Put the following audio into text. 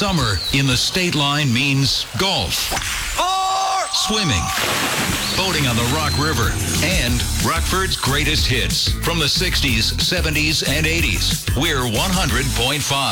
Summer in the state line means golf, swimming, boating on the Rock River, and Rockford's greatest hits from the 60s, 70s, and 80s. We're 100.5.